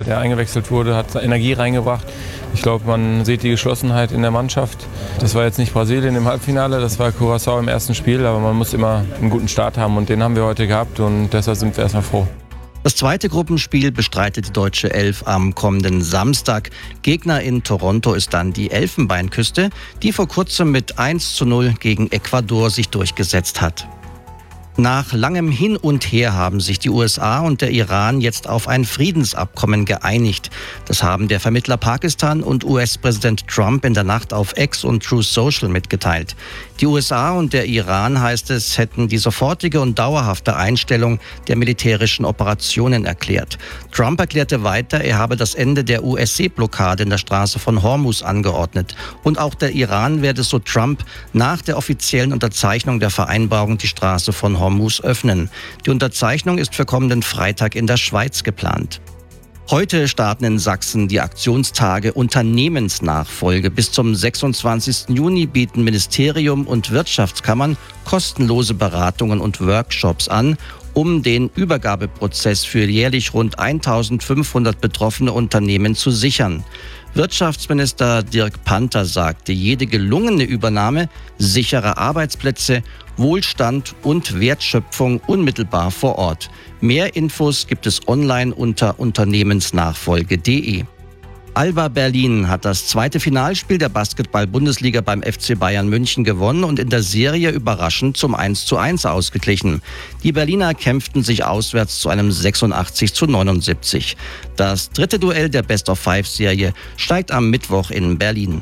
der eingewechselt wurde, hat Energie reingebracht. Ich glaube, man sieht die Geschlossenheit in der Mannschaft. Das war jetzt nicht Brasilien im Halbfinale, das war Curaçao im ersten Spiel, aber man muss immer einen guten Start haben und den haben wir heute gehabt und deshalb sind wir erstmal froh. Das zweite Gruppenspiel bestreitet die deutsche Elf am kommenden Samstag. Gegner in Toronto ist dann die Elfenbeinküste, die vor kurzem mit 1:0 gegen Ecuador sich durchgesetzt hat. Nach langem Hin und Her haben sich die USA und der Iran jetzt auf ein Friedensabkommen geeinigt. Das haben der Vermittler Pakistan und US-Präsident Trump in der Nacht auf X und Truth Social mitgeteilt. Die USA und der Iran, heißt es, hätten die sofortige und dauerhafte Einstellung der militärischen Operationen erklärt. Trump erklärte weiter, er habe das Ende der US-Seeblockade in der Straße von Hormuz angeordnet. Und auch der Iran werde, so Trump, nach der offiziellen Unterzeichnung der Vereinbarung die Straße von Hormuz öffnen. Die Unterzeichnung ist für kommenden Freitag in der Schweiz geplant. Heute starten in Sachsen die Aktionstage Unternehmensnachfolge. Bis zum 26. Juni bieten Ministerium und Wirtschaftskammern kostenlose Beratungen und Workshops an, um den Übergabeprozess für jährlich rund 1500 betroffene Unternehmen zu sichern. Wirtschaftsminister Dirk Panther sagte, jede gelungene Übernahme sichere Arbeitsplätze, Wohlstand und Wertschöpfung unmittelbar vor Ort. Mehr Infos gibt es online unter unternehmensnachfolge.de. Alba Berlin hat das zweite Finalspiel der Basketball-Bundesliga beim FC Bayern München gewonnen und in der Serie überraschend zum 1:1 ausgeglichen. Die Berliner kämpften sich auswärts zu einem 86:79. Das dritte Duell der Best-of-5-Serie steigt am Mittwoch in Berlin.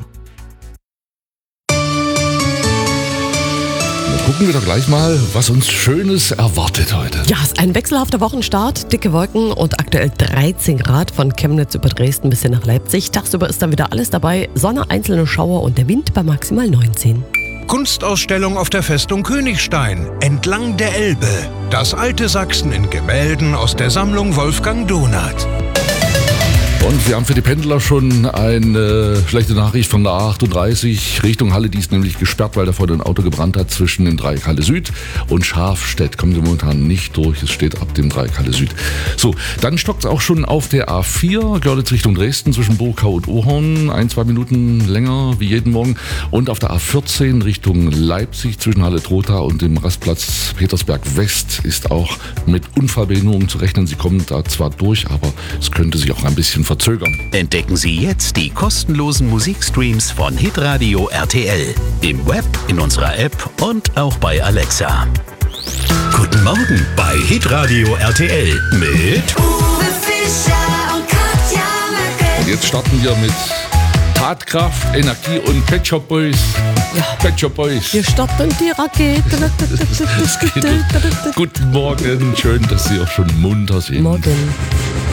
Gucken wir doch gleich mal, was uns Schönes erwartet heute. Ja, es ist ein wechselhafter Wochenstart, dicke Wolken und aktuell 13 Grad von Chemnitz über Dresden bis hin nach Leipzig. Tagsüber ist dann wieder alles dabei, Sonne, einzelne Schauer und der Wind bei maximal 19. Kunstausstellung auf der Festung Königstein, entlang der Elbe. Das alte Sachsen in Gemälden aus der Sammlung Wolfgang Donath. Und wir haben für die Pendler schon eine schlechte Nachricht von der A38 Richtung Halle. Die ist nämlich gesperrt, weil da vorne ein Auto gebrannt hat zwischen dem Dreieck Halle Süd und Schafstedt. Kommen Sie momentan nicht durch, es steht ab dem Dreieck Halle Süd. So, dann stockt es auch schon auf der A4, Görlitz Richtung Dresden zwischen Burgau und Ohorn. 1-2 Minuten länger wie jeden Morgen. Und auf der A14 Richtung Leipzig zwischen Halle-Trotha und dem Rastplatz Petersberg West ist auch mit Unfallbehinderung zu rechnen. Sie kommen da zwar durch, aber es könnte sich auch ein bisschen verzögern. Entdecken Sie jetzt die kostenlosen Musikstreams von Hitradio RTL. Im Web, in unserer App und auch bei Alexa. Guten Morgen bei Hitradio RTL mit Uwe Fischer und Katja Möcke. Und jetzt starten wir mit Tatkraft, Energie und Pet Shop Boys. Ja. Pet Shop Boys. Wir starten die Rakete. Guten Morgen, schön, dass Sie auch schon munter sind. Morgen.